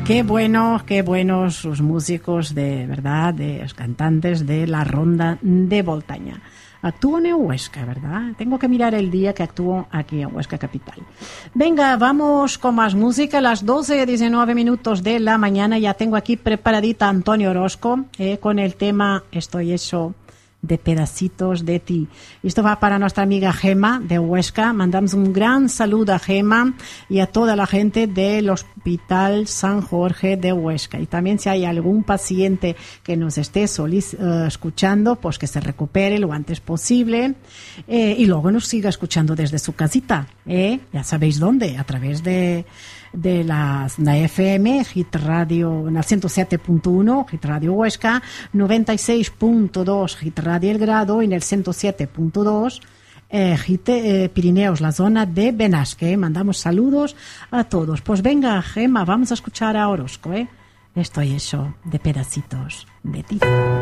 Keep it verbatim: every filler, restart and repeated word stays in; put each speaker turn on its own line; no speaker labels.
Qué buenos, qué buenos los músicos de verdad, de los cantantes de la Ronda de Voltaña. Actúan en Huesca, ¿verdad? Tengo que mirar el día que actúo aquí en Huesca Capital. Venga, vamos con más música. A las doce y diecinueve minutos de la mañana ya tengo aquí preparadita a Antonio Orozco eh, con el tema Estoy hecho de pedacitos de ti. Esto va para nuestra amiga Gema de Huesca. Mandamos un gran saludo a Gema y a toda la gente del Hospital San Jorge de Huesca. Y también si hay algún paciente que nos esté solic- uh, escuchando, pues que se recupere lo antes posible eh, y luego nos siga escuchando desde su casita. ¿eh? Ya sabéis dónde, a través de de la, la F M, Hit Radio, en el ciento siete punto uno, Hit Radio Huesca, noventa y seis punto dos, Hit Radio El Grado, y en el ciento siete punto dos, eh, Hit eh, Pirineos, la zona de Benasque. Mandamos saludos a todos. Pues venga, Gema, vamos a escuchar a Orozco, ¿eh? Estoy hecho de pedacitos de ti.